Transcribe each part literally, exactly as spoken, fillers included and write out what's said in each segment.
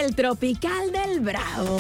el Tropical del Bravo.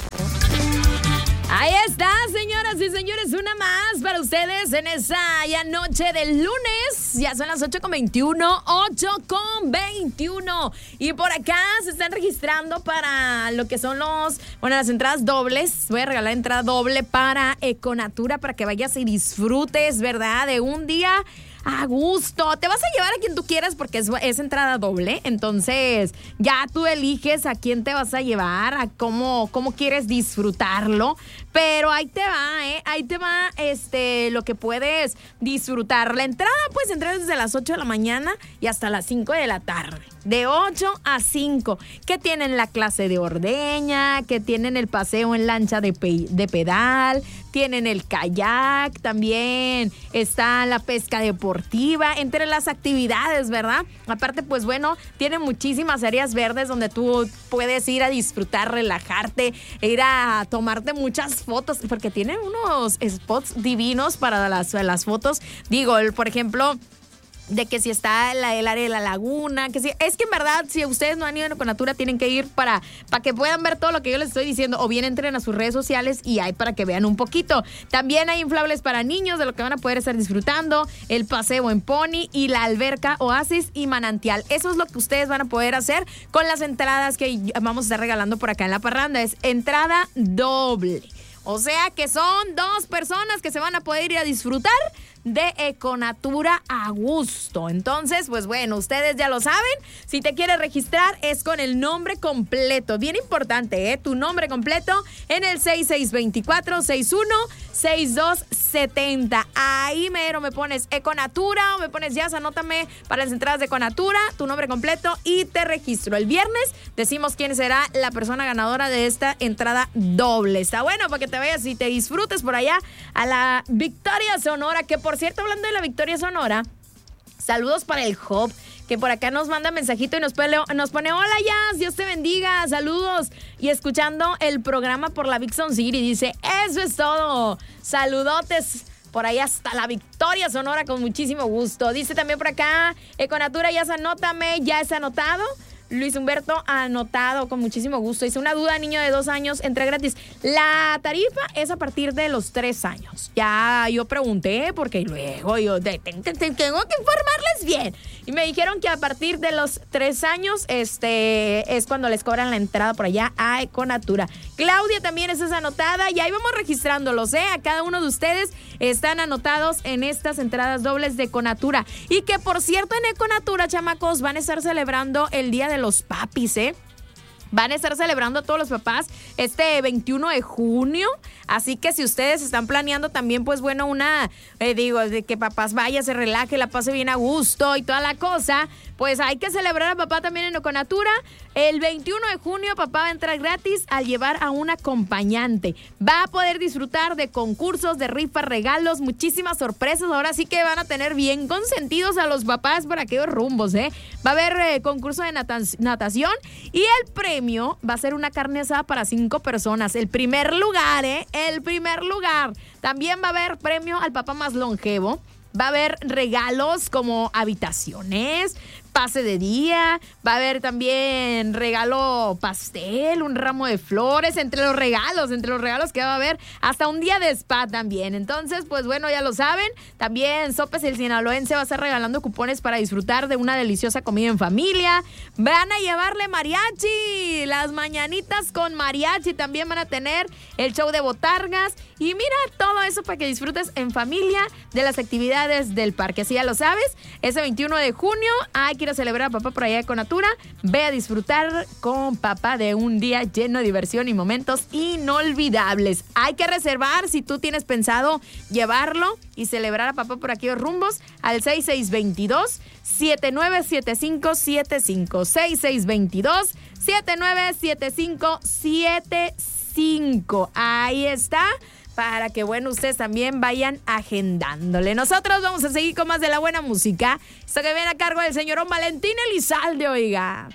Ahí está, señoras y señores, una más para ustedes en esa ya noche del lunes. Ya son las ocho con veintiuno, ocho con veintiuno. Y por acá se están registrando para lo que son los, bueno, las entradas dobles. Voy a regalar entrada doble para Econatura para que vayas y disfrutes, ¿verdad? De un día a gusto. Te vas a llevar a quien tú quieras porque es, es entrada doble. Entonces, ya tú eliges a quién te vas a llevar, a cómo, cómo quieres disfrutarlo. Pero ahí te va, ¿eh? Ahí te va este, lo que puedes disfrutar. La entrada puedes entrar desde las ocho de la mañana y hasta las cinco de la tarde. De ocho a cinco. Que tienen la clase de ordeña, que tienen el paseo en lancha de, pe- de pedal, tienen el kayak, también está la pesca deportiva, entre las actividades, ¿verdad? Aparte, pues bueno, tienen muchísimas áreas verdes donde tú puedes ir a disfrutar, relajarte, ir a tomarte muchas fotos, porque tienen unos spots divinos para las, las fotos. Digo, el, por ejemplo, de que si está la, el área de la laguna, que si, es que en verdad, si ustedes no han ido a Econatura, tienen que ir para, para que puedan ver todo lo que yo les estoy diciendo, o bien entren a sus redes sociales y hay para que vean un poquito. También hay inflables para niños, de lo que van a poder estar disfrutando, el paseo en pony y la alberca, oasis y manantial. Eso es lo que ustedes van a poder hacer con las entradas que vamos a estar regalando por acá en la parranda. Es entrada doble. O sea que son dos personas que se van a poder ir a disfrutar de Econatura a gusto. Entonces, pues bueno, ustedes ya lo saben. Si te quieres registrar, es con el nombre completo. Bien importante, ¿eh? Tu nombre completo en el seis seis dos cuatro, seis uno seis dos siete cero. Ahí mero me pones Econatura o me pones Jazz, anótame para las entradas de Econatura, tu nombre completo y te registro. El viernes decimos quién será la persona ganadora de esta entrada doble. Está bueno para que te vayas y te disfrutes por allá a la Victoria Sonora, que por cierto, hablando de la Victoria Sonora, saludos para el Job, que por acá nos manda mensajito y nos pone, nos pone hola Jazz, Dios te bendiga, saludos. Y escuchando el programa por la Vixon City, dice, eso es todo, saludotes por ahí hasta la Victoria Sonora con muchísimo gusto. Dice también por acá, Econatura, Jazz, anótame, ya es anotado. Luis Humberto, anotado con muchísimo gusto. Dice, una duda, niño de dos años, entra gratis. La tarifa es a partir de los tres años. Ya yo pregunté, porque luego yo te, te, te, tengo que informarles bien. Y me dijeron que a partir de los tres años este, es cuando les cobran la entrada por allá a Econatura. Claudia también es anotada. Y ahí vamos registrándolos, ¿eh? A cada uno de ustedes están anotados en estas entradas dobles de Econatura. Y que, por cierto, en Econatura, chamacos, van a estar celebrando el Día de los Papis, ¿eh? Van a estar celebrando a todos los papás este veintiuno de junio, así que si ustedes están planeando también, pues bueno, una, eh, digo, de que papás vaya, se relaje, la pase bien a gusto y toda la cosa, pues hay que celebrar a papá también en Econatura. El veintiuno de junio papá va a entrar gratis al llevar a un acompañante. Va a poder disfrutar de concursos, de rifas, regalos, muchísimas sorpresas. Ahora sí que van a tener bien consentidos a los papás por aquellos rumbos, ¿eh? Va a haber eh, concurso de nat- natación y el premio va a ser una carne asada para cinco personas. El primer lugar, ¿eh? El primer lugar. También va a haber premio al papá más longevo. Va a haber regalos como habitaciones, pase de día, va a haber también regalo pastel, un ramo de flores, entre los regalos, entre los regalos que va a haber, hasta un día de spa también. Entonces, pues bueno, ya lo saben, también Sopes el Sinaloense va a estar regalando cupones para disfrutar de una deliciosa comida en familia. Van a llevarle mariachi, las mañanitas con mariachi también van a tener, el show de botargas y mira, todo eso para que disfrutes en familia de las actividades del parque. Así ya lo sabes, ese veintiuno de junio hay que ir a celebrar a papá por allá de Econatura. Ve a disfrutar con papá de un día lleno de diversión y momentos inolvidables. Hay que reservar si tú tienes pensado llevarlo y celebrar a papá por aquellos rumbos al seis seis dos dos, siete nueve siete cinco siete cinco. seis seis dos dos, siete nueve siete cinco siete cinco. Ahí está. Para que, bueno, ustedes también vayan agendándole. Nosotros vamos a seguir con más de la buena música. Esto que viene a cargo del señorón Valentín Elizalde, oiga.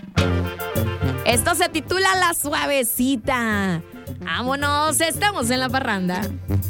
Esto se titula La Suavecita. Vámonos, estamos en la parranda.